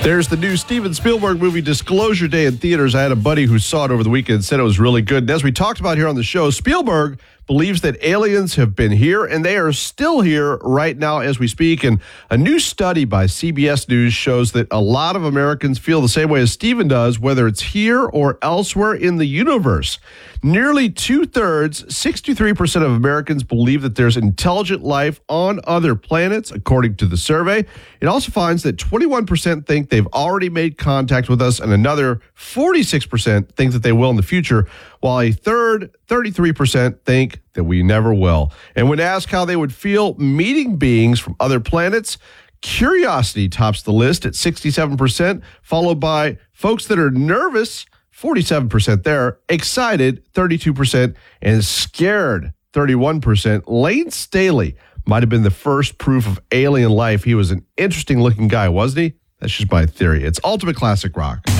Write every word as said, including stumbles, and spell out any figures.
There's the new Steven Spielberg movie Disclosure Day in theaters. I had a buddy who saw it over the weekend and said it was really good. And as we talked about here on the show, Spielberg believes that aliens have been here and they are still here right now as we speak. And a new study by C B S News shows that a lot of Americans feel the same way as Steven does, whether it's here or elsewhere in the universe. Nearly two-thirds, sixty-three percent of Americans believe that there's intelligent life on other planets, according to the survey. It also finds that twenty-one percent think they've already made contact with us, and another forty-six percent think that they will in the future, while a third, thirty-three percent, think that we never will. And when asked how they would feel meeting beings from other planets, curiosity tops the list at sixty-seven percent, followed by folks that are nervous, forty-seven percent there, excited, thirty-two percent, and scared, thirty-one percent. Lane Staley might have been the first proof of alien life. He was an interesting-looking guy, wasn't he? That's just my theory. It's Ultimate Classic Rock.